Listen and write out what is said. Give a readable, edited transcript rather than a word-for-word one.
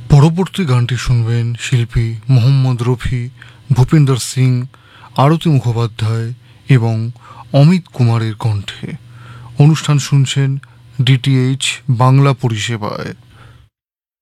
পরবর্তী গানটি শুনবেন শিল্পী মোহাম্মদ রফি, ভূপিন্দর সিং, আরতি মুখোপাধ্যায় এবং অমিত কুমারের কণ্ঠে। অনুষ্ঠান শুনছেন ডিটিএইচ বাংলা পরিষেবায়।